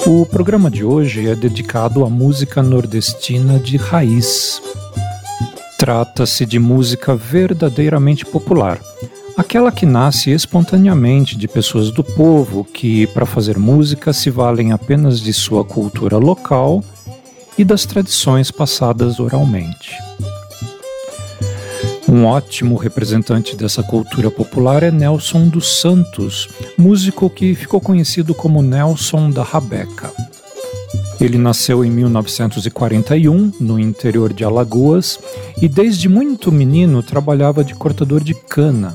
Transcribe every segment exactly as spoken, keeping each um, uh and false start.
O programa de hoje é dedicado à música nordestina de raiz. Trata-se de música verdadeiramente popular, aquela que nasce espontaneamente de pessoas do povo que, para fazer música, se valem apenas de sua cultura local e das tradições passadas oralmente. Um ótimo representante dessa cultura popular é Nelson dos Santos, músico que ficou conhecido como Nelson da Rabeca. Ele nasceu em mil novecentos e quarenta e um, no interior de Alagoas, e desde muito menino trabalhava de cortador de cana.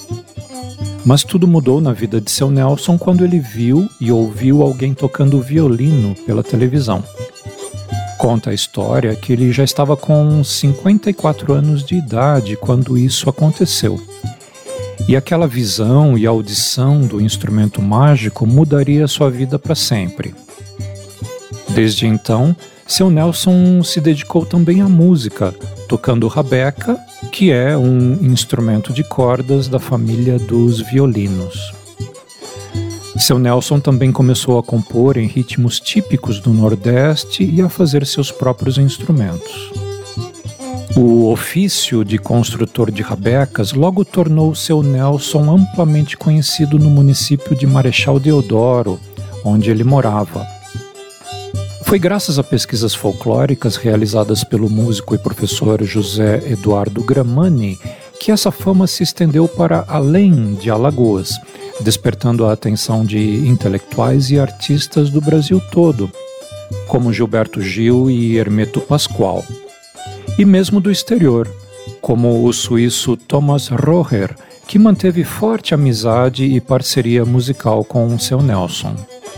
Mas tudo mudou na vida de seu Nelson quando ele viu e ouviu alguém tocando violino pela televisão. Conta a história que ele já estava com cinquenta e quatro anos de idade quando isso aconteceu. E aquela visão e audição do instrumento mágico mudaria sua vida para sempre. Desde então, seu Nelson se dedicou também à música, tocando rabeca, que é um instrumento de cordas da família dos violinos. Seu Nelson também começou a compor em ritmos típicos do Nordeste e a fazer seus próprios instrumentos. O ofício de construtor de rabecas logo tornou seu Nelson amplamente conhecido no município de Marechal Deodoro, onde ele morava. Foi graças a pesquisas folclóricas realizadas pelo músico e professor José Eduardo Gramani que essa fama se estendeu para além de Alagoas, despertando a atenção de intelectuais e artistas do Brasil todo, como Gilberto Gil e Hermeto Pascoal, e mesmo do exterior, como o suíço Thomas Roher, que manteve forte amizade e parceria musical com seu Nelson.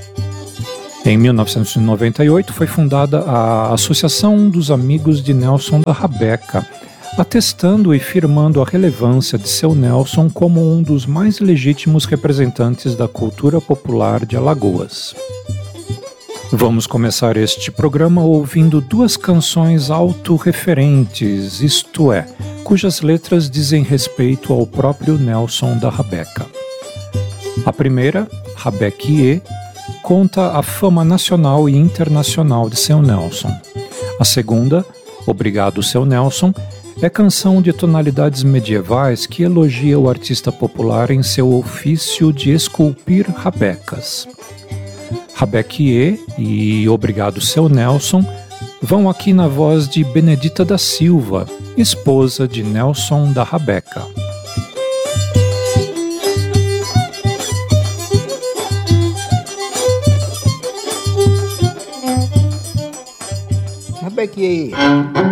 Em mil novecentos e noventa e oito foi fundada a Associação dos Amigos de Nelson da Rabeca, atestando e firmando a relevância de seu Nelson como um dos mais legítimos representantes da cultura popular de Alagoas. Vamos começar este programa ouvindo duas canções autorreferentes, isto é, cujas letras dizem respeito ao próprio Nelson da Rabeca. A primeira, Rabequiê, conta a fama nacional e internacional de seu Nelson. A segunda, Obrigado, seu Nelson, é canção de tonalidades medievais que elogia o artista popular em seu ofício de esculpir rabecas. Rabequiê e Obrigado, seu Nelson vão aqui na voz de Benedita da Silva, esposa de Nelson da Rabeca. Rabequiê.